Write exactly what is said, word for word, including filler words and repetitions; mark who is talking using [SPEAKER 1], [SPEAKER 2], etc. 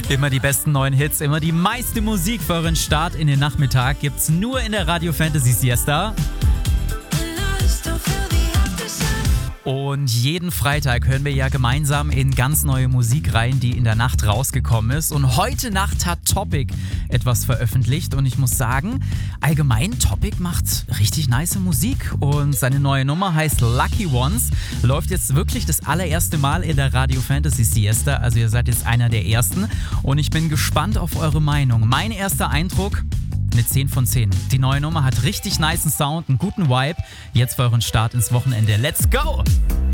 [SPEAKER 1] Immer die besten neuen Hits, immer die meiste Musik für euren Start in den Nachmittag gibt's nur in der Radio Fantasy Siesta. Und jeden Freitag hören wir ja gemeinsam in ganz neue Musik rein, die in der Nacht rausgekommen ist. Und heute Nacht hat Topic etwas veröffentlicht. Und ich muss sagen, allgemein Topic macht richtig nice Musik. Und seine neue Nummer heißt Lucky Ones. Läuft jetzt wirklich das allererste Mal in der Radio Fantasy Siesta. Also ihr seid jetzt einer der Ersten. Und ich bin gespannt auf eure Meinung. Mein erster Eindruck: eine zehn von zehn. Die neue Nummer hat richtig nicen Sound, einen guten Vibe. Jetzt für euren Start ins Wochenende. Let's go!